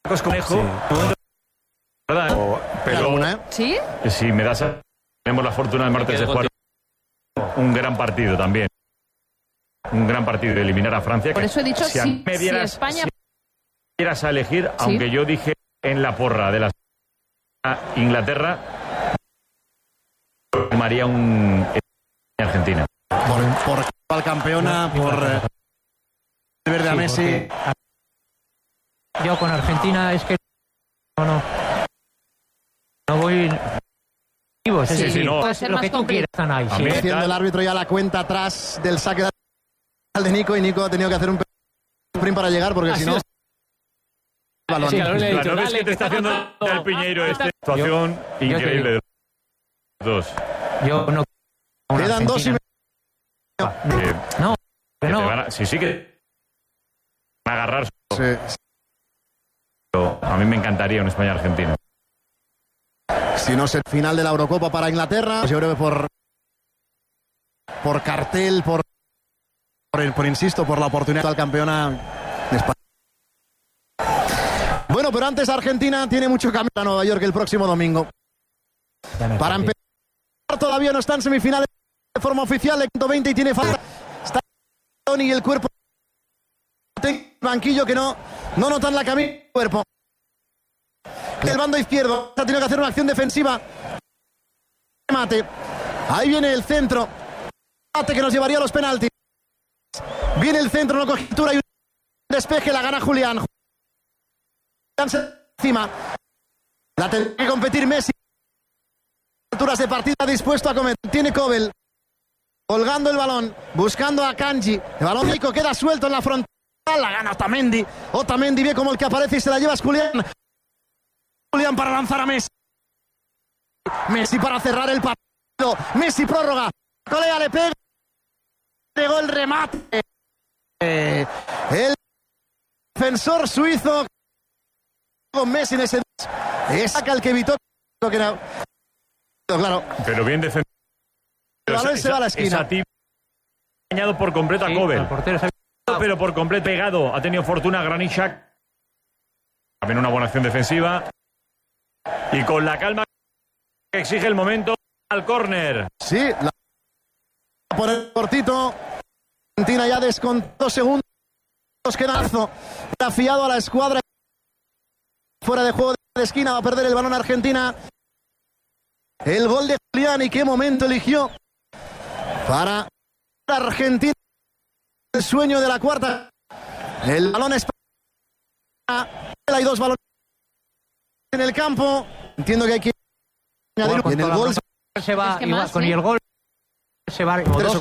Conejo, sí. ¿Verdad? Pero ¿Sí? Si me das, tenemos la fortuna el martes de jugar un gran partido también. Un gran partido de eliminar a Francia. Por eso he dicho, si si España... Si quieras a elegir, ¿Sí? aunque yo dije en la porra de la Inglaterra, tomaría un Argentina. Por al campeona, por el verde a Messi. Yo con Argentina es que no voy. Sí, no. Puede ser Lo más que tú complicado. quieras están ahí. A Sí. mí- Haciendo el árbitro ya la cuenta atrás del saque de Nico, y Nico ha tenido que hacer un sprint para llegar porque si no... balón. Sí, Claro, le he ¿no dicho, ves dale, que te está haciendo el Piñeiro situación te increíble de los dos? Yo no. Quedan 2 y medio. No, Que que no. te van a, sí que van a agarrar. Sí. Pero a mí me encantaría un España-Argentina. Si no es el final de la Eurocopa para Inglaterra, pues yo creo que por cartel, por insisto, por la oportunidad al campeona de España. Bueno, pero antes Argentina tiene mucho camino a Nueva York el próximo domingo. Para empezar, todavía no está en semifinales de forma oficial, el 20 y tiene falta. Está Toni y el cuerpo del banquillo que no notan la camisa del cuerpo. El bando izquierdo ha tenido que hacer una acción defensiva. Mate. Ahí viene el centro. Mate que nos llevaría a los penaltis. Viene el centro, no cogitura y un despeje, la gana Julián. Julián se encima. La tendrá que competir Messi. Alturas de partida dispuesto a comer. Tiene Kobel. Colgando el balón. Buscando a Kanji. El balón Nico queda suelto en la frontal. La gana Otamendi. Otamendi ve como el que aparece y se la lleva a Julián. Julián para lanzar a Messi. Messi para cerrar el partido. Messi prórroga. Colea le pega. Llegó el remate. El defensor suizo con Messi en ese. Saca el que evitó. Claro. Pero bien defendido. El balón se va a la esquina. Esa dañado por completo a Sí, Kobel. el portero se ha- Pero por completo pegado. Ha tenido fortuna Granit Xhaka. También una buena acción defensiva. Y con la calma que exige el momento al córner. Sí, por el cortito. Argentina ya descontó segundos. Quedazo. Está fiado a la escuadra. Fuera de juego de esquina. Va a perder el balón Argentina. El gol de Julián. Y qué momento eligió para Argentina. El sueño de la cuarta. El balón es para... Hay 2 balones en el campo. Entiendo que hay que añadir. Con En el toda la gol bronca se va Es que igual, más, con ¿eh? el gol se va como 3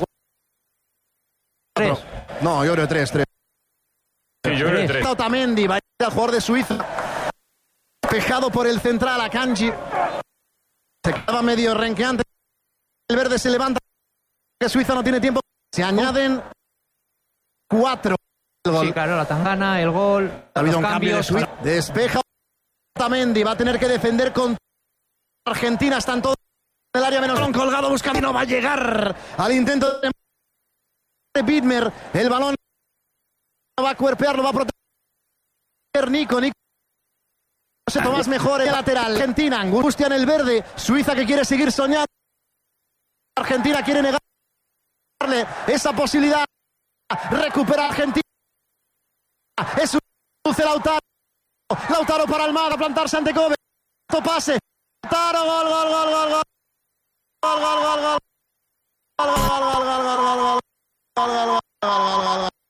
2, o 4. No, yo creo 3. Sí, yo creo que 3. Otamendi va a ir al jugador de Suiza. Despejado por el central a Kanji. Se quedaba medio renqueante. El verde se levanta. Que Suiza no tiene tiempo. Se añaden 4. El gol. Sí, claro, la tangana, el gol, Ha habido los un cambio de cambios. Suiza. Despeja Otamendi. Va a tener que defender con Argentina. Están todos en el área menos colgado buscando. No va a llegar al intento de Widmer. El balón no va a cuerpear, lo va a proteger Nico. José Tomás mejor el lateral. Argentina, angustia en el verde. Suiza que quiere seguir soñando. Argentina quiere negarle esa posibilidad. Recupera Argentina. Es un luce Lautaro. Lautaro para Almada, plantarse ante Kobe. Pase. Lautaro, gol, gol, gol, gol, gol. Gol, gol, gol, gol. Gol, gol, gol, gol, gol, gol, gol, gol. Gol, gol, gol, gol, gol, gol.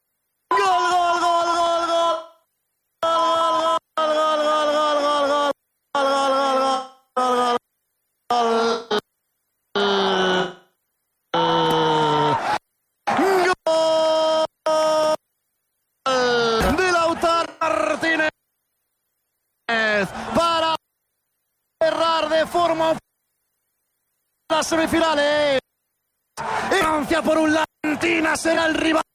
De Lautaro Martínez para cerrar de forma las semifinales. Francia por un lado, Argentina será el rival